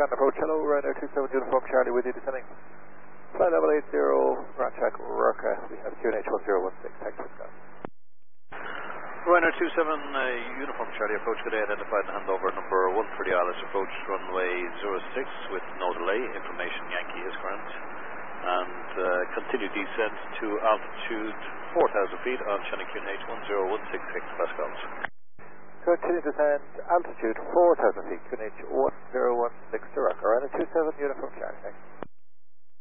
Shannon approach. Hello, Ryder 27 Uniform Charlie with you descending. Flight level 80, ground check, Rurka. We have QNH 1016. Thanks for Scott. Ryder 27 Uniform Charlie approach. Good day, identified and handover number 1 for the ILS approach runway 06 with no delay. Information Yankee is current. And continue descent to altitude 4,000 feet on Shannon QNH 10166 Pascals. Continue descent, altitude 4,000 feet, QNH 1016 to Rock. Ryder 27 Uniform Charlie. Thanks.